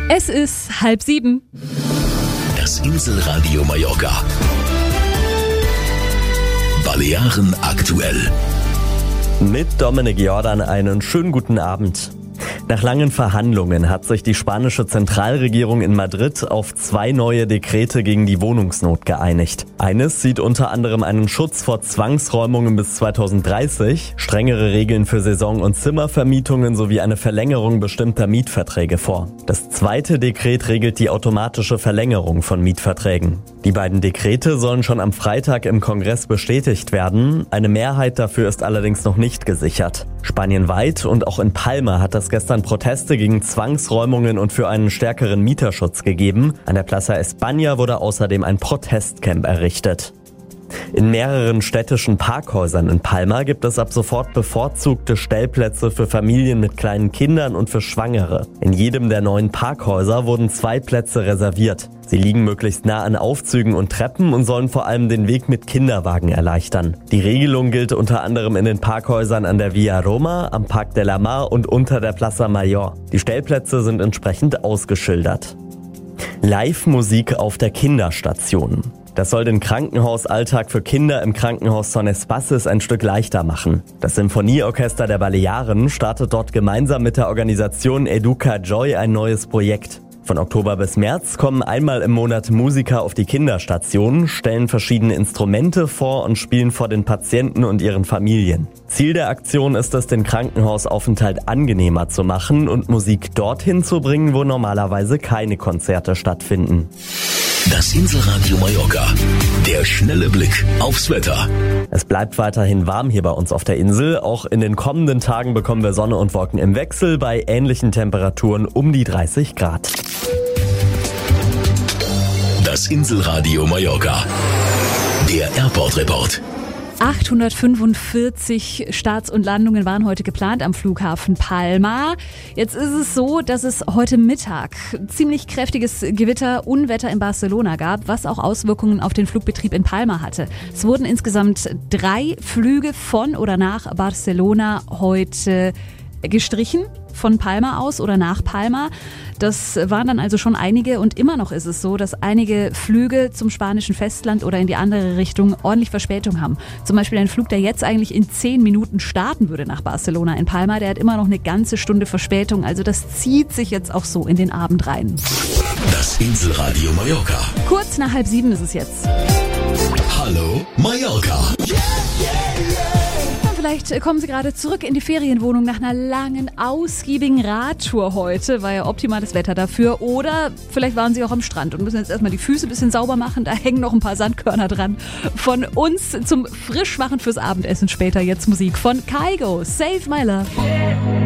Es ist 6:30. Das Inselradio Mallorca. Balearen aktuell. Mit Dominik Jordan einen schönen guten Abend. Nach langen Verhandlungen hat sich die spanische Zentralregierung in Madrid auf 2 neue Dekrete gegen die Wohnungsnot geeinigt. Eines sieht unter anderem einen Schutz vor Zwangsräumungen bis 2030, strengere Regeln für Saison- und Zimmervermietungen sowie eine Verlängerung bestimmter Mietverträge vor. Das zweite Dekret regelt die automatische Verlängerung von Mietverträgen. Die beiden Dekrete sollen schon am Freitag im Kongress bestätigt werden. Eine Mehrheit dafür ist allerdings noch nicht gesichert. Spanienweit und auch in Palma hat es gestern Proteste gegen Zwangsräumungen und für einen stärkeren Mieterschutz gegeben. An der Plaza España wurde außerdem ein Protestcamp errichtet. In mehreren städtischen Parkhäusern in Palma gibt es ab sofort bevorzugte Stellplätze für Familien mit kleinen Kindern und für Schwangere. In jedem der 9 Parkhäuser wurden 2 Plätze reserviert. Sie liegen möglichst nah an Aufzügen und Treppen und sollen vor allem den Weg mit Kinderwagen erleichtern. Die Regelung gilt unter anderem in den Parkhäusern an der Via Roma, am Parc de la Mar und unter der Plaza Mayor. Die Stellplätze sind entsprechend ausgeschildert. Live-Musik auf der Kinderstation. Das soll den Krankenhausalltag für Kinder im Krankenhaus Son Espaces ein Stück leichter machen. Das Symphonieorchester der Balearen startet dort gemeinsam mit der Organisation Educa Joy ein neues Projekt. Von Oktober bis März kommen einmal im Monat Musiker auf die Kinderstation, stellen verschiedene Instrumente vor und spielen vor den Patienten und ihren Familien. Ziel der Aktion ist es, den Krankenhausaufenthalt angenehmer zu machen und Musik dorthin zu bringen, wo normalerweise keine Konzerte stattfinden. Das Inselradio Mallorca. Der schnelle Blick aufs Wetter. Es bleibt weiterhin warm hier bei uns auf der Insel. Auch in den kommenden Tagen bekommen wir Sonne und Wolken im Wechsel bei ähnlichen Temperaturen um die 30 Grad. Das Inselradio Mallorca. Der Airport Report. 845 Starts und Landungen waren heute geplant am Flughafen Palma. Jetzt ist es so, dass es heute Mittag ziemlich kräftiges Gewitter, Unwetter in Barcelona gab, was auch Auswirkungen auf den Flugbetrieb in Palma hatte. Es wurden insgesamt 3 Flüge von oder nach Barcelona heute gestrichen, von Palma aus oder nach Palma. Das waren dann also schon einige und immer noch ist es so, dass einige Flüge zum spanischen Festland oder in die andere Richtung ordentlich Verspätung haben. Zum Beispiel ein Flug, der jetzt eigentlich in 10 Minuten starten würde nach Barcelona in Palma, der hat immer noch eine ganze Stunde Verspätung. Also das zieht sich jetzt auch so in den Abend rein. Das Inselradio Mallorca. Kurz nach 6:30 ist es jetzt. Hallo Mallorca. Vielleicht kommen Sie gerade zurück in die Ferienwohnung nach einer langen, ausgiebigen Radtour heute. War ja optimales Wetter dafür. Oder vielleicht waren Sie auch am Strand und müssen jetzt erstmal die Füße ein bisschen sauber machen. Da hängen noch ein paar Sandkörner dran. Von uns zum Frischmachen fürs Abendessen später jetzt Musik von Kygo. Save My Love.